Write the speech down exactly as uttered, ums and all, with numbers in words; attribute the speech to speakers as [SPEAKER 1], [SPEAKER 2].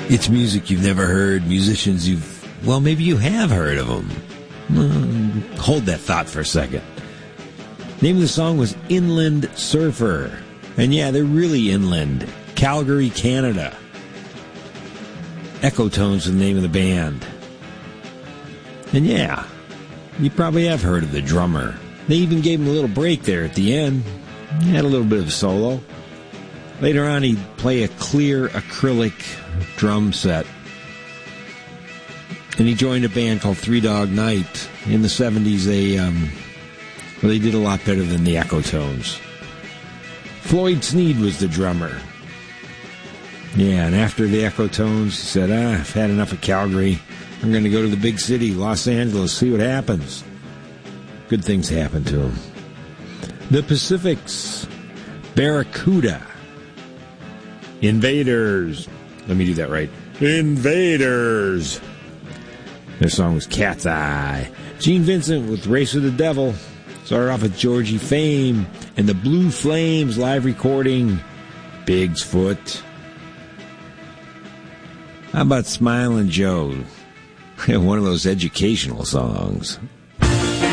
[SPEAKER 1] It's music you've never heard, musicians you've, well, maybe you have heard of them. Mm, hold that thought for a second. Name of the song was Inland Surfer. And yeah, they're really inland. Calgary, Canada. Echotones is the name of the band. And yeah, you probably have heard of the drummer. They even gave him a little break there at the end. He had a little bit of a solo. Later on, he'd play a clear acrylic drum set. And he joined a band called Three Dog Night. In the seventies, they, um, well, they did a lot better than the Echotones. Floyd Sneed was the drummer. Yeah, and after the Echotones, he said, ah, I've had enough of Calgary. I'm going to go to the big city, Los Angeles, see what happens. Good things happened to him. The Pacifics, Barracuda. Invaders. Let me do that right. Invaders. Their song was Cat's Eye. Gene Vincent with Race with the Devil. Started off with Georgie Fame and the Blue Flames live recording, Big's Foot. How about Smilin' Joe? One of those educational songs.